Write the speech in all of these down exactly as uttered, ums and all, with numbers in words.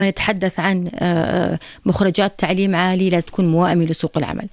نتحدث عن مخرجات تعليم عالي لازم تكون موائمة لسوق العمل.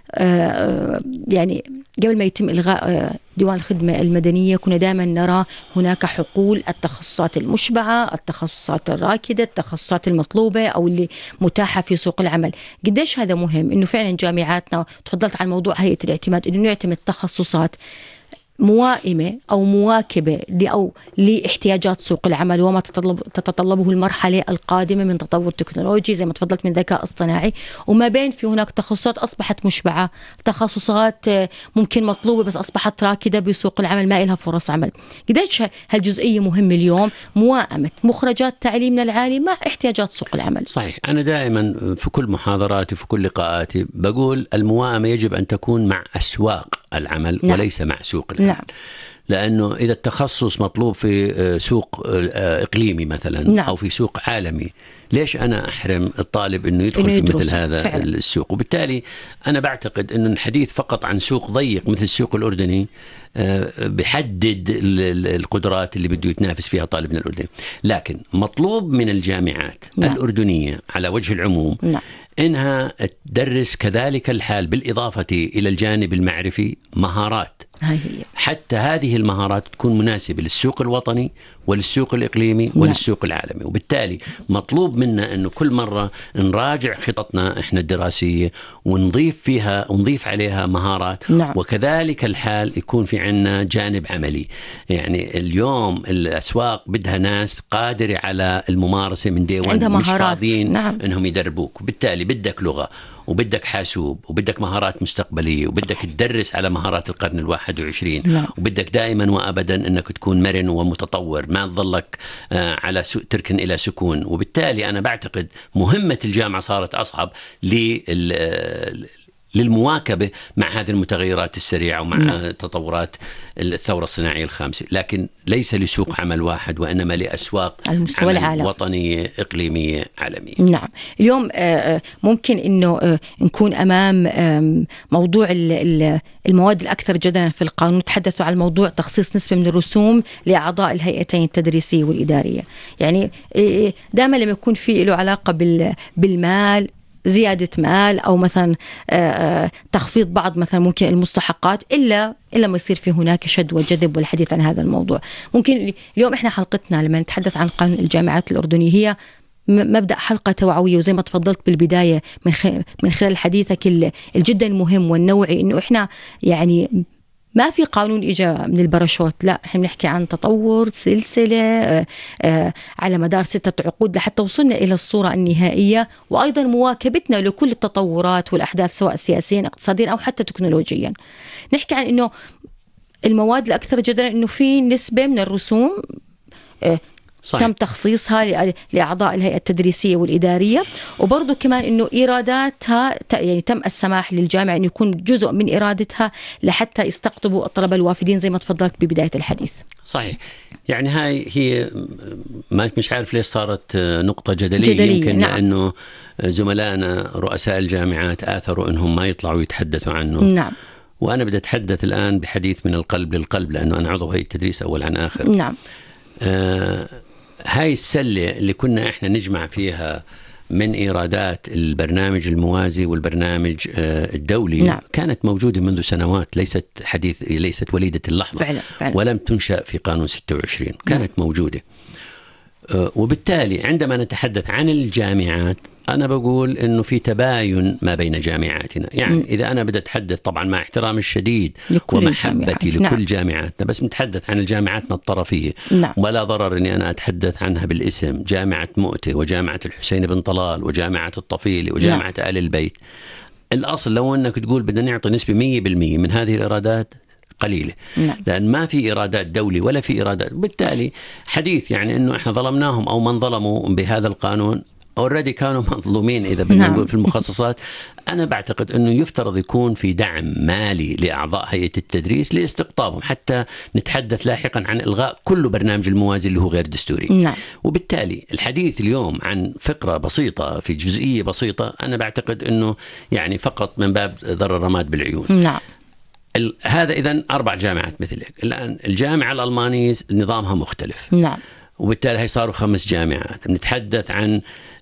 يعني قبل ما يتم إلغاء ديوان الخدمة المدنية كنا دائما نرى هناك حقول التخصصات المشبعة، التخصصات الراكدة، التخصصات المطلوبة أو اللي متاحة في سوق العمل. قديش هذا مهم إنه فعلا جامعاتنا، تفضلت عن موضوع هيئة الاعتماد، إنه نعتمد تخصصات موائمة أو مواكبة أو لاحتياجات سوق العمل وما تتطلب تتطلبه المرحلة القادمة من تطور تكنولوجي زي ما تفضلت من ذكاء اصطناعي، وما بين في هناك تخصصات أصبحت مشبعة، تخصصات ممكن مطلوبة بس أصبحت راكدة بسوق العمل ما إلها فرص عمل. قديش هالجزئية مهمة اليوم، موائمة مخرجات تعليمنا العالي مع احتياجات سوق العمل. صحيح. أنا دائما في كل محاضراتي وفي كل لقاءاتي بقول الموائمة يجب أن تكون مع أسواق العمل. نعم. وليس مع سوق العمل. نعم. لأنه إذا التخصص مطلوب في سوق إقليمي مثلا. نعم. أو في سوق عالمي، ليش أنا أحرم الطالب أنه يدخل إنه في مثل هذا فعلا. السوق. وبالتالي أنا بعتقد أنه الحديث فقط عن سوق ضيق مثل السوق الأردني بحدد القدرات اللي بده يتنافس فيها طالبنا الأردني. لكن مطلوب من الجامعات. نعم. الأردنية على وجه العموم. نعم. إنها تدرس كذلك الحال بالإضافة إلى الجانب المعرفي مهارات، هي. حتى هذه المهارات تكون مناسبة للسوق الوطني وللسوق الإقليمي. نعم. وللسوق العالمي. وبالتالي مطلوب منا أنه كل مرة نراجع خططنا إحنا الدراسية ونضيف فيها ونضيف عليها مهارات. نعم. وكذلك الحال يكون في عنا جانب عملي. يعني اليوم الأسواق بدها ناس قادرة على الممارسة من ديوان، مش فاضيين. نعم. إنهم يدربوك. وبالتالي بدك لغة وبدك حاسوب وبدك مهارات مستقبلية وبدك تدرس على مهارات القرن الواحد وعشرين. لا. وبدك دائما وأبدا أنك تكون مرن ومتطور، ما تظلك على تركن إلى سكون. وبالتالي أنا بعتقد مهمة الجامعة صارت أصعب للمواكبة مع هذه المتغيرات السريعة ومع لا. تطورات الثورة الصناعية الخامسة، لكن ليس لسوق عمل واحد وإنما لأسواق على المستوى العالمي، وطنية، إقليمية، عالمية. نعم. اليوم ممكن إنه نكون أمام موضوع المواد الأكثر جدلا في القانون. نتحدث عن موضوع تخصيص نسبة من الرسوم لأعضاء الهيئتين التدريسية والإدارية. يعني دائما لما يكون في له علاقة بالمال، زيادة مال أو مثلا تخفيض بعض مثلا ممكن المستحقات، إلا إلا ما يصير في هناك شد وجذب والحديث عن هذا الموضوع. ممكن اليوم إحنا حلقتنا لما نتحدث عن قانون الجامعات الأردنية هي مبدأ حلقة توعوية، وزي ما تفضلت بالبداية من من خلال حديثك الجدا مهم والنوعي، إنه إحنا يعني ما في قانون إجا من البراشوت، لا، احنا بنحكي عن تطور سلسلة آآ آآ على مدار ستة عقود لحتى وصلنا إلى الصورة النهائية، وأيضا مواكبتنا لكل التطورات والأحداث سواء سياسيا اقتصاديا أو حتى تكنولوجيا. نحكي عن إنه المواد الأكثر جدلا إنه في نسبة من الرسوم صحيح. تم تخصيصها لأعضاء الهيئة التدريسية والإدارية، وبرضو كمان إنه إيراداتها يعني تم السماح للجامعة إنه يكون جزء من إيرادتها لحتى يستقطبوا الطلبة الوافدين زي ما تفضلت ببداية الحديث. صحيح. يعني هاي هي ما مش عارف ليش صارت نقطة جدلية, جدلية. يمكن نعم. لأنه زملائنا رؤساء الجامعات آثروا إنهم ما يطلعوا يتحدثوا عنه. نعم. وأنا بدي أتحدث الآن بحديث من القلب للقلب، لأنه أنا عضو هيئة التدريس أول عن آخر. نعم. آه هاي السلة اللي كنا إحنا نجمع فيها من إيرادات البرنامج الموازي والبرنامج آه الدولي. نعم. كانت موجودة منذ سنوات، ليست حديث، ليست وليدة اللحظة. فعلا. فعلا. ولم تنشأ في قانون ستة وعشرين. كانت نعم. موجودة. آه وبالتالي عندما نتحدث عن الجامعات أنا بقول إنه في تباين ما بين جامعاتنا. يعني م. إذا أنا بدي أتحدث طبعا مع احترامي الشديد ومحبتي لكل نعم. جامعاتنا، بس نتحدث عن الجامعاتنا الطرفية. نعم. ولا ضرر إني أنا أتحدث عنها بالاسم، جامعة مؤتة وجامعة الحسين بن طلال وجامعة الطفيلي وجامعة نعم. آل البيت. الأصل لو أنك تقول بدنا نعطي نسبة مية بالمية من هذه الإيرادات قليلة. نعم. لأن ما في إيرادات دولي ولا في إيرادات، بالتالي حديث يعني إنه إحنا ظلمناهم أو من ظلموا بهذا القانون أوريدي كانوا مظلومين إذا بدنا نقول في المخصصات. أنا بعتقد أنه يفترض يكون في دعم مالي لأعضاء هيئة التدريس لاستقطابهم، حتى نتحدث لاحقا عن إلغاء كل برنامج الموازي اللي هو غير دستوري. نعم. وبالتالي الحديث اليوم عن فقرة بسيطة في جزئية بسيطة أنا بعتقد أنه يعني فقط من باب ضر الرماد بالعيون. نعم. هذا إذن أربع جامعات مثلك. الآن الجامعة الألمانية نظامها مختلف. نعم. وبالتالي هي صاروا خمس جامعات. نتحدث عن